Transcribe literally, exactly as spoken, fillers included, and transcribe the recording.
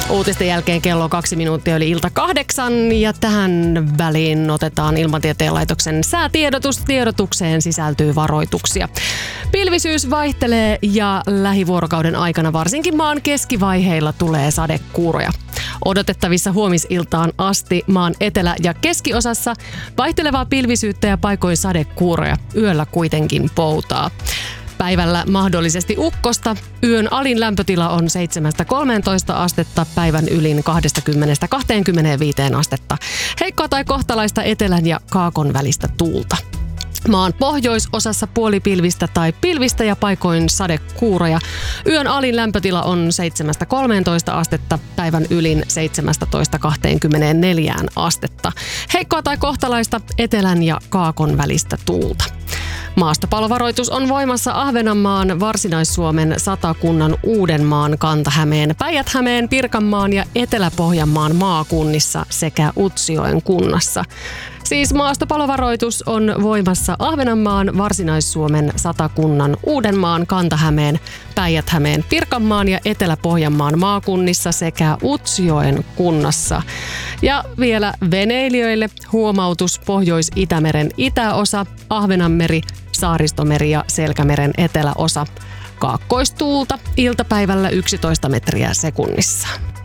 Uutisten jälkeen kello on kaksi minuuttia yli ilta kahdeksan ja tähän väliin otetaan Ilmatieteen laitoksen säätiedotus. Tiedotukseen sisältyy varoituksia. Pilvisyys vaihtelee ja lähivuorokauden aikana varsinkin maan keskivaiheilla tulee sadekuuroja. Odotettavissa huomisiltaan asti maan etelä- ja keskiosassa vaihtelevaa pilvisyyttä ja paikoin sadekuuroja. Yöllä kuitenkin poutaa. Päivällä mahdollisesti ukkosta. Yön alin lämpötila on seitsemästä kolmeentoista astetta, päivän ylin kaksikymmentä kaksikymmentäviisi astetta. Heikkoa tai kohtalaista etelän ja kaakon välistä tuulta. Maan pohjoisosassa puolipilvistä tai pilvistä ja paikoin sadekuuroja. Yön alin lämpötila on seitsemästä kolmeentoista astetta, päivän ylin seitsemästätoista kaksikymmentäneljä astetta. Heikkoa tai kohtalaista etelän ja kaakon välistä tuulta. Maastopalovaroitus on voimassa Ahvenanmaan, Varsinais-Suomen, Satakunnan, Uudenmaan, Kanta-Hämeen, Päijät-Hämeen, Pirkanmaan ja Etelä-Pohjanmaan maakunnissa sekä Utsjoen kunnassa. Siis maastopalovaroitus on voimassa Ahvenanmaan, Varsinais-Suomen, Satakunnan, Uudenmaan, Kanta-Hämeen, Päijät-Hämeen, Pirkanmaan ja Etelä-Pohjanmaan maakunnissa sekä Utsjoen kunnassa. Ja vielä veneilijöille huomautus: Pohjois-Itämeren itäosa, Ahvenanmeri, Saaristomeri ja Selkämeren eteläosa. Kaakkoistuulta iltapäivällä yksitoista metriä sekunnissa.